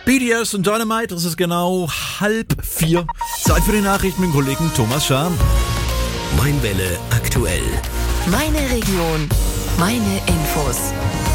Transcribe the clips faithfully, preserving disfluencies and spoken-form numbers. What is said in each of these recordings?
B T S und Dynamite, es ist genau halb vier. Zeit für die Nachrichten mit dem Kollegen Thomas Scham. Mein Welle aktuell. Meine Region, meine Infos.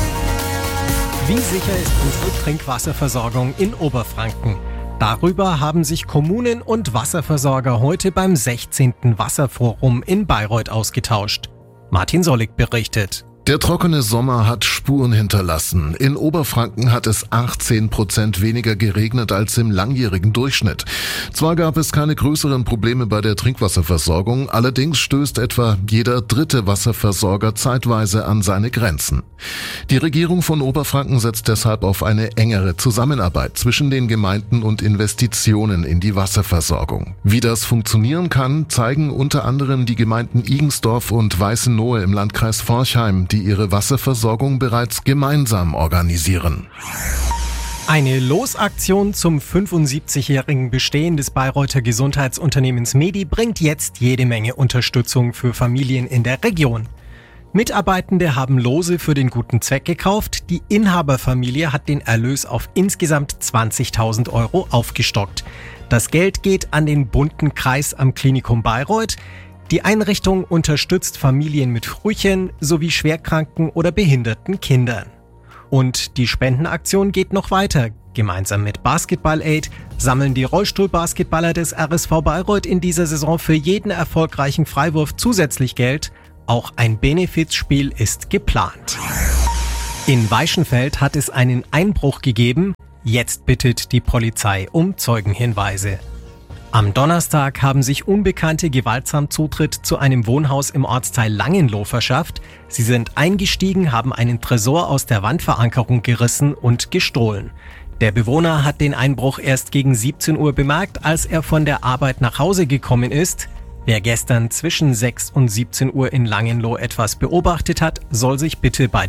Wie sicher ist unsere Trinkwasserversorgung in Oberfranken? Darüber haben sich Kommunen und Wasserversorger heute beim sechzehnten Wasserforum in Bayreuth ausgetauscht. Martin Sollig berichtet. Der trockene Sommer hat Spuren hinterlassen. In Oberfranken hat es achtzehn Prozent weniger geregnet als im langjährigen Durchschnitt. Zwar gab es keine größeren Probleme bei der Trinkwasserversorgung, allerdings stößt etwa jeder dritte Wasserversorger zeitweise an seine Grenzen. Die Regierung von Oberfranken setzt deshalb auf eine engere Zusammenarbeit zwischen den Gemeinden und Investitionen in die Wasserversorgung. Wie das funktionieren kann, zeigen unter anderem die Gemeinden Igensdorf und Weißenohe im Landkreis Forchheim, die ihre Wasserversorgung bereits gemeinsam organisieren. Eine Losaktion zum fünfundsiebzigjährigen Bestehen des Bayreuther Gesundheitsunternehmens Medi bringt jetzt jede Menge Unterstützung für Familien in der Region. Mitarbeitende haben Lose für den guten Zweck gekauft. Die Inhaberfamilie hat den Erlös auf insgesamt zwanzigtausend Euro aufgestockt. Das Geld geht an den bunten Kreis am Klinikum Bayreuth. Die Einrichtung unterstützt Familien mit Frühchen sowie schwerkranken oder behinderten Kindern. Und die Spendenaktion geht noch weiter. Gemeinsam mit Basketball Aid sammeln die Rollstuhlbasketballer des R S V Bayreuth in dieser Saison für jeden erfolgreichen Freiwurf zusätzlich Geld. Auch ein Benefizspiel ist geplant. In Weichenfeld hat es einen Einbruch gegeben. Jetzt bittet die Polizei um Zeugenhinweise. Am Donnerstag haben sich Unbekannte gewaltsam Zutritt zu einem Wohnhaus im Ortsteil Langenloh verschafft. Sie sind eingestiegen, haben einen Tresor aus der Wandverankerung gerissen und gestohlen. Der Bewohner hat den Einbruch erst gegen siebzehn Uhr bemerkt, als er von der Arbeit nach Hause gekommen ist. Wer gestern zwischen sechs und siebzehn Uhr in Langenloh etwas beobachtet hat, soll sich bitte bei